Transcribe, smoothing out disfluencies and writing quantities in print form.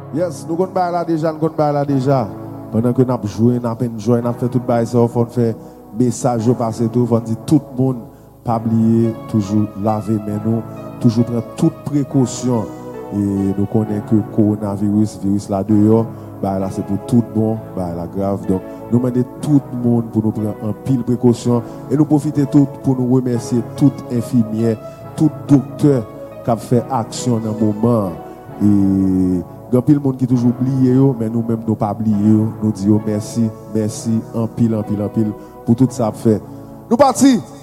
Yes, nous connaissons là déjà, nous connaissons là déjà. Pendant que nous avons joué, nous avons enjoyé, nous avons fait tout le bail, on fait message passer tout, on dit tout le monde, pas oublier, toujours laver mais nous, toujours prendre toute précaution. Et nous connaissons que le coronavirus, virus là dehors, bah là c'est pour tout bon, bah là grave. Donc nous demandons tout le monde pour nous prendre en pile précaution et nous profiter tout pour nous remercier tout infirmière, tout docteur qui a fait action dans le moment. Et il y a pile monde qui toujours oublié mais nous même nous pas oublié, nous disons merci, merci en pile pour tout ça fait. Nous partis.